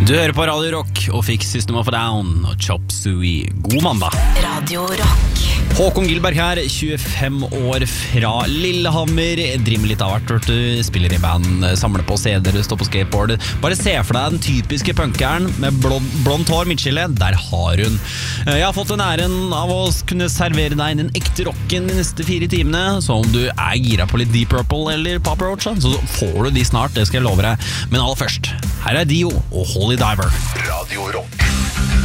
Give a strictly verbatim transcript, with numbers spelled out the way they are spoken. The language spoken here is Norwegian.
Du hører på Radio Rock og fikk System of a Down og Chop Suey. God mandag. Radio Rock. Håkon Gilberg her, tjuefem år fra Lillehammer. Driver litt av hvert, du spiller i band, samler på C D-er, står på skateboard. Bare se for deg den typiske punkeren med blond, blond hår, midtskille. Der har hun. Jeg har fått den æren av å kunne servere deg den ekte rocken de neste fire timene. Så om du er gira på litt Deep Purple eller Papa Roach, så får du de snart, det skal jeg love deg. Men aller først, her er Dio og Holy Diver. Radio Rock.